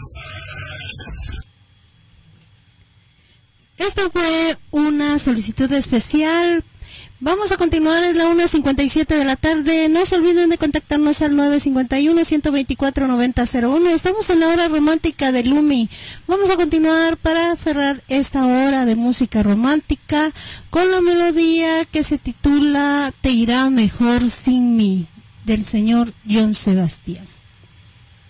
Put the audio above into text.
Esta fue una solicitud especial. Vamos a continuar, es la 1:57 de la tarde. No se olviden de contactarnos al 951-124-9001. Estamos en la hora romántica de Lumi. Vamos a continuar para cerrar esta hora de música romántica con la melodía que se titula Te irá mejor sin mí, del señor John Sebastián.